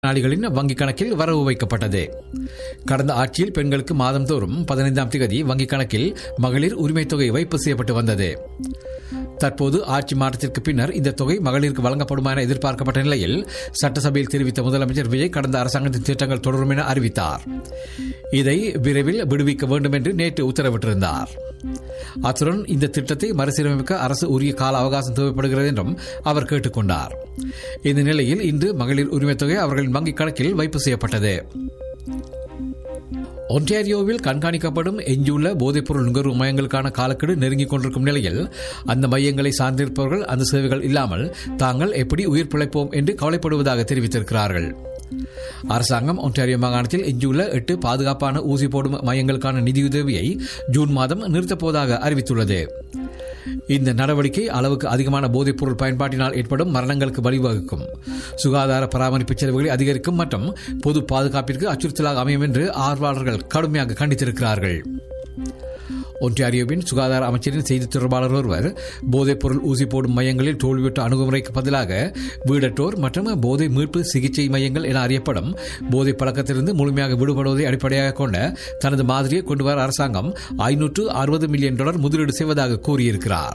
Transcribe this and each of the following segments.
நாளிகளின் வங்கிக் கணக்கில் வரவு வைக்கப்பட்டது. கடந்த ஆட்சியில் பெண்களுக்கு மாதந்தோறும் 15ஆம் தேதி வங்கிக் கணக்கில் மகளிர் உரிமை தொகை வைப்பு செய்யப்பட்டு வந்தது. தற்போது ஆட்சி மாற்றத்திற்கு பின்னர் இந்த தொகை மகளிருக்கு வழங்கப்படுமா என எதிர்பார்க்கப்பட்ட நிலையில் சட்டசபையில் தெரிவித்த முதலமைச்சர் விஜய் கடந்த அரசாங்கத்தின் திட்டங்கள் தொடரும் என அறிவித்தார். இதை விரைவில் விடுவிக்க வேண்டும் என்று நேற்று உத்தரவிட்டிருந்தார். அத்துடன் இந்த திட்டத்தை மறுசீரமைக்க அரசு உரிய கால அவகாசம் தேவைப்படுகிறது என்றும் அவர் கேட்டுக் கொண்டார். இந்த நிலையில் இன்று மகளிர் உரிமை தொகை அவர்களின் வங்கிக் கணக்கில் வைப்பு செய்யப்பட்டது. ஒன்டாரியோவில் கண்காணிக்கப்படும் எஞ்சியுள்ள போதைப்பொருள் நுகர்வு மையங்களுக்கான காலக்கெடு நெருங்கிக் கொண்டிருக்கும் நிலையில் அந்த மையங்களை சார்ந்திருப்பவர்கள் அந்த சேவைகள் இல்லாமல் தாங்கள் எப்படி உயிர் பிழைப்போம் என்று கவலைப்படுவதாக தெரிவித்திருக்கிறார்கள். அரசாங்கம் ஒன்டாரியோ மாகாணத்தில் எஞ்சியுள்ள 8 பாதுகாப்பான ஊசி போடும் மையங்களுக்கான நிதியுதவியை ஜூன் மாதம் நிறுத்தப்போவதாக அறிவித்துள்ளது. இந்த நடவடிக்கை அளவுக்கு அதிகமான போதைப்பொருள் பயன்பாட்டினால் ஏற்படும் மரணங்களுக்கு வழிவகுக்கும், சுகாதார பராமரிப்பு செலவுகளை அதிகரிக்கும் மற்றும் பொது பாதுகாப்பிற்கு அச்சுறுத்தலாக அமையும் என்று ஆர்வலர்கள் கடுமையாக கண்டித்திருக்கிறார்கள். ஒன்டாரியோவின் சுகாதார அமைச்சரின் செய்தி தொடர்பாளர் ஒருவர் போதைப்பொருள் ஊசி போடும் மையங்களில் தோல்வியுற்ற அணுகுமுறைக்கு பதிலாக வீடற்றோர் மற்றும் போதை மீட்பு சிகிச்சை மையங்கள் என அறியப்படும் போதை பழக்கத்திலிருந்து முழுமையாக விடுபடுவதை அடிப்படையாக கொண்ட தனது மாதிரியை கொண்டுவர அரசாங்கம் $560 மில்லியன் முதலீடு செய்வதாக கூறியிருக்கிறார்.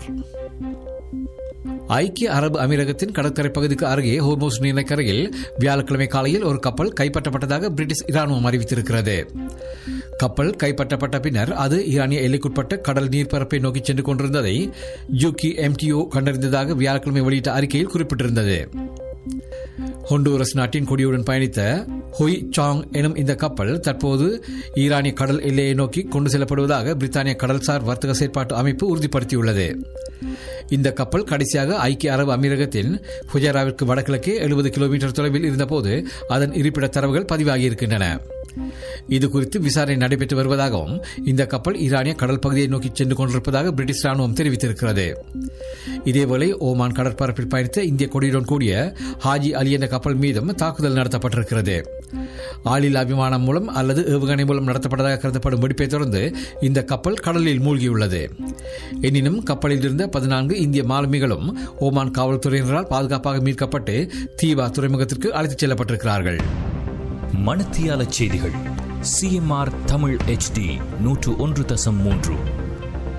ஐக்கிய அரபு அமீரகத்தின் கடற்கரை பகுதிக்கு அருகே ஹோர்மோஸ் நீர்க்கரையில் வியாழக்கிழமை காலையில் ஒரு கப்பல் கைப்பற்றப்பட்டதாக பிரிட்டிஷ் இராணுவம் அறிவித்திருக்கிறது. கப்பல் கைப்பற்றப்பட்ட பின்னர் அது ஈரானிய எல்லைக்குட்பட்ட கடல் நீர்ப்பரப்பை நோக்கி சென்று கொண்டிருந்ததை UKMTO கண்டறிந்ததாக வியாழக்கிழமை வெளியிட்ட அறிக்கையில் குறிப்பிட்டிருந்தது. ஹொண்டூரஸ் நாட்டின் கொடியுடன் பயணித்த ஹொய் சாங் எனும் இந்த கப்பல் தற்போது ஈரானிய கடல் எல்லையை நோக்கி கொண்டு செல்லப்படுவதாக பிரித்தானிய கடல்சார் வர்த்தக செயற்பாட்டு அமைப்பு உறுதிப்படுத்தியுள்ளது. இந்த கப்பல் கடைசியாக ஐக்கிய அரபு அமீரகத்தின் ஃபுஜராவிற்கு வடகிழக்கே 70 கிலோமீட்டர் தொலைவில் இருந்தபோது அதன் இருப்பிட தரவுகள் பதிவாகியிருக்கின்றன. இதுகுறித்து விசாரணை நடைபெற்று வருவதாகவும் இந்த கப்பல் ஈரானிய கடல் பகுதியை நோக்கி சென்று கொண்டிருப்பதாக பிரிட்டிஷ் ராணுவம் தெரிவித்திருக்கிறது. இதேவேளை ஓமான் கடற்பரப்பில் பயணித்த இந்திய கொடியுடன் கூடிய ஹாஜி அலி என்ற கப்பல் மீதும் தாக்குதல் நடத்தப்பட்டிருக்கிறது. ஆளில்லா விமானம் மூலம் அல்லது ஏவுகணை மூலம் நடத்தப்பட்டதாக கருதப்படும் வெடிப்பை தொடர்ந்து இந்த கப்பல் கடலில் மூழ்கியுள்ளது. எனினும் கப்பலில் இருந்த 14 இந்திய மாலுமிகளும் ஓமான் காவல்துறையினரால் பாதுகாப்பாக மீட்கப்பட்டு தீவா துறைமுகத்திற்கு அழைத்துச் செல்லப்பட்டிருக்கிறார்கள். மணத்தியால செய்திகள் CMR தமிழ் HD 101.3